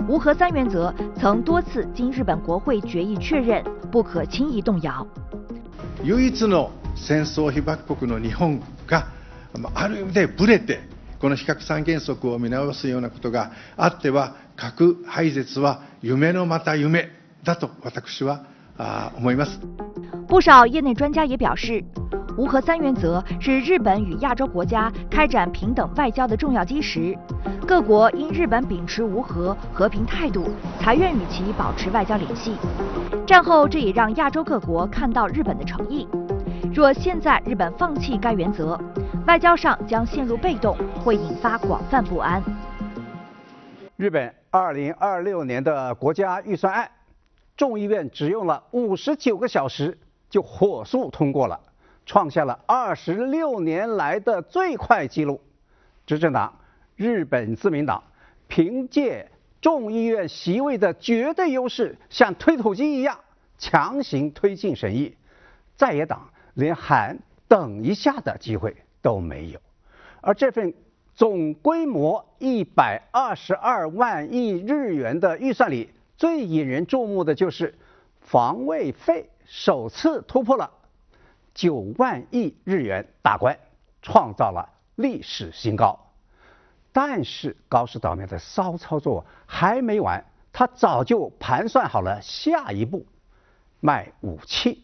无核三原则曾多次经日本国会决议确认，不可轻易动摇。 唯一の戦争被爆国の日本がある意味でブレて、この非核三原則を見直すようなことがあっては、核廃絶は夢のまた夢だと私は思います。 不少业内专家也表示，无核三原则是日本与亚洲国家开展平等外交的重要基石。各国因日本秉持无核和平态度，才愿与其保持外交联系。战后，这也让亚洲各国看到日本的诚意。若现在日本放弃该原则，外交上将陷入被动，会引发广泛不安。 日本2026年的国家预算案，众议院只用了59个小时就火速通过了，创下了26年来的最快纪录。执政党日本自民党凭借众议院席位的绝对优势，像推土机一样强行推进审议，在野党连喊等一下的机会都没有。而这份总规模122万亿日元的预算里，最引人注目的就是防卫费首次突破了9万亿日元大关，创造了历史新高。但是高市早苗的骚操作还没完，他早就盘算好了下一步，卖武器。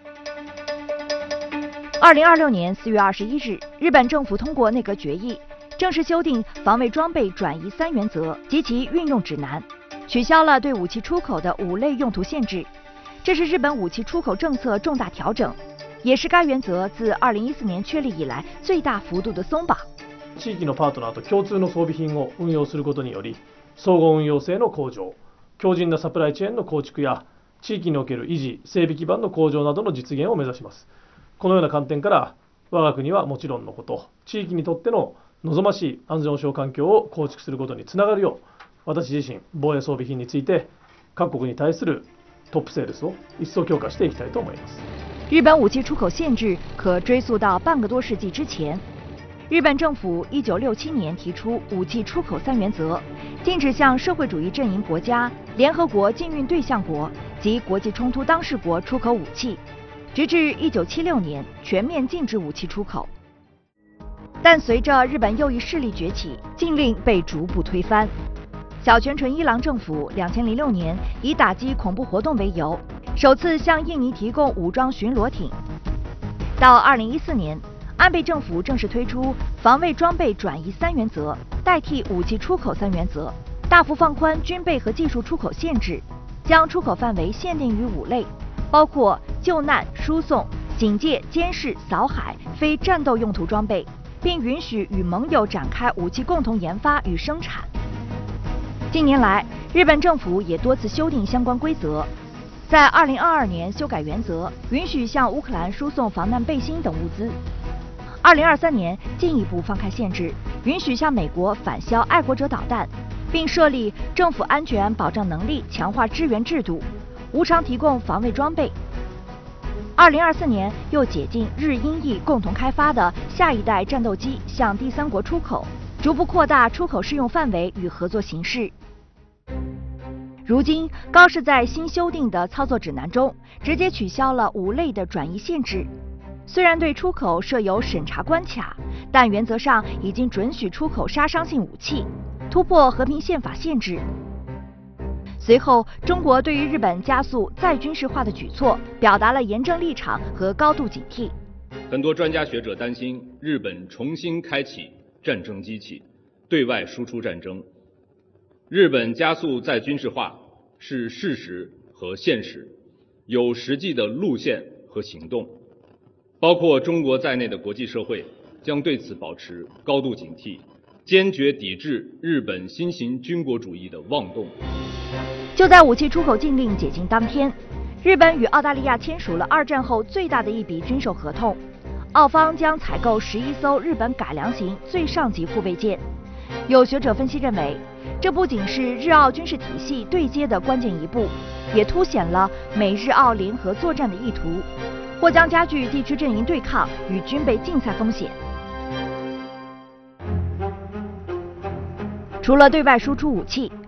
2026年4月21日，日本政府通过内阁决议，正式修订防卫装备转移三原则及其运用指南，取消了对武器出口的5类用途限制。这是日本武器出口政策重大调整，也是该原则自2014年确立以来最大幅度的松绑。 地域のパートナーと共通の装備品を運用することにより、相互運用性の向上、強靭なサプライチェーンの構築や地域における維持・整備基盤の向上などの実現を目指します。このような観点から我が国はもちろんのこと、地域にとっての望ましい安全保障環境を構築することにつながるよう、私自身防衛装備品について各国に対するトップセールスを一層強化していきたいと思います。 日本武器出口限制可追溯到半个多世纪之前。日本政府1967年提出武器出口三原则，禁止向社会主义阵营国家、联合国禁运对象国及国际冲突当事国出口武器，直至1976年全面禁止武器出口。但随着日本右翼势力崛起，禁令被逐步推翻。小泉纯一郎政府2006年以打击恐怖活动为由，首次向印尼提供武装巡逻艇。到2014年，安倍政府正式推出防卫装备转移三原则，代替武器出口三原则，大幅放宽军备和技术出口限制，将出口范围限定于5类，包括救难、输送、警戒、监视、扫海、非战斗用途装备，并允许与盟友展开武器共同研发与生产。近年来，日本政府也多次修订相关规则，在2022年修改原则，允许向乌克兰输送防弹背心等物资。2023年进一步放开限制，允许向美国返销爱国者导弹，并设立政府安全保障能力强化支援制度，无偿提供防卫装备。2024年又解禁日英意共同开发的下一代战斗机向第三国出口，逐步扩大出口适用范围与合作形式。如今，高市在新修订的操作指南中，直接取消了5类的转移限制。虽然对出口设有审查关卡，但原则上已经准许出口杀伤性武器，突破和平宪法限制。随后，中国对于日本加速再军事化的举措，表达了严正立场和高度警惕。 很多专家学者担心日本重新开启战争机器，对外输出战争。日本加速再军事化是事实和现实，有实际的路线和行动。包括中国在内的国际社会将对此保持高度警惕，坚决抵制日本新型军国主义的妄动。 就在武器出口禁令解禁当天，日本与澳大利亚签署了2战后最大的一笔军售合同，澳方将采购11艘日本改良型最上级护卫舰。有学者分析认为，这不仅是日澳军事体系对接的关键一步，也凸显了美日澳联合作战的意图，或将加剧地区阵营对抗与军备竞赛风险。除了对外输出武器，